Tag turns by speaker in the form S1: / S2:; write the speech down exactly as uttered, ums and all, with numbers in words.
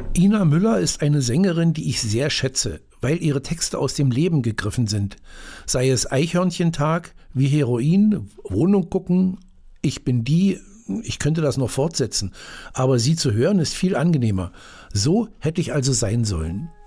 S1: Ina Müller ist eine Sängerin, die ich sehr schätze, weil ihre Texte aus dem Leben gegriffen sind. Sei es Eichhörnchentag, wie Heroin, Wohnung gucken, ich bin die, ich könnte das noch fortsetzen. Aber sie zu hören ist viel angenehmer. So hätte ich also sein sollen.